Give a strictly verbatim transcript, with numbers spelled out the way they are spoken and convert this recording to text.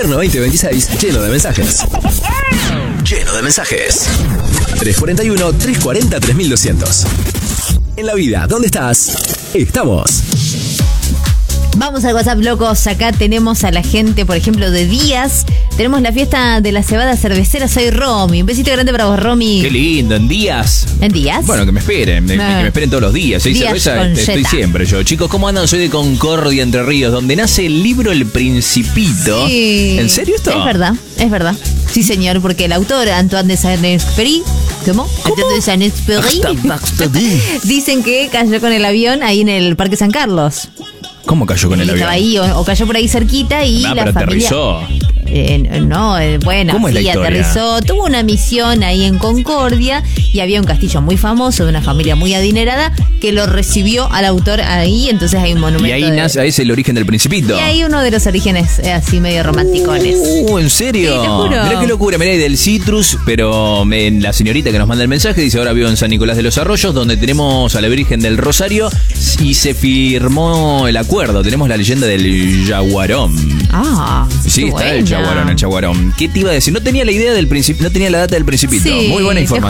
invierno veinte veintiséis lleno de mensajes. Lleno de mensajes. tres cuarenta y uno, tres cuarenta, tres mil doscientos. En la vida, ¿dónde estás? Estamos. Vamos al WhatsApp, locos. Acá tenemos a la gente, por ejemplo, de Díaz. Tenemos la fiesta de la cebada cervecera. Soy Romy. Un besito grande para vos, Romy. Qué lindo, en Díaz. ¿En Díaz? Bueno, que me esperen, me- Ah. que me esperen todos los días. Seis Díaz cervezas, con estoy Jetta. siempre yo. Chicos, ¿cómo andan? Soy de Concordia, Entre Ríos, donde nace el libro El Principito. Sí. ¿En serio esto? Es verdad, es verdad. Sí, señor, porque el autor Antoine de Saint-Exupéry, ¿cómo? Antoine de Saint-Exupéry, dicen que cayó con el avión ahí en el Parque San Carlos. ¿Cómo cayó con Y el avión? estaba ahí, o, o cayó por ahí cerquita y Ah, la pero familia... aterrizó. Eh, no, eh, bueno, ¿Cómo es la sí, historia? aterrizó, tuvo una misión ahí en Concordia y había un castillo muy famoso de una familia muy adinerada que lo recibió al autor ahí, entonces hay un monumento. Y ahí de- nace, ahí es el origen del Principito. Y ahí uno de los orígenes eh, así medio romanticones. Uh, ¿en serio? Sí, te juro. Mirá qué locura, mirá, y del Citrus, pero eh, la señorita que nos manda el mensaje dice, ahora vivo en San Nicolás de los Arroyos, donde tenemos a la Virgen del Rosario y se firmó el acuerdo. Tenemos la leyenda del Yaguarón. Ah, Sí, qué está el buena. Yaguarón, el Yaguarón. ¿Qué te iba a decir? No tenía la idea del principio, no tenía la data del Principito. Sí, Muy buena te información.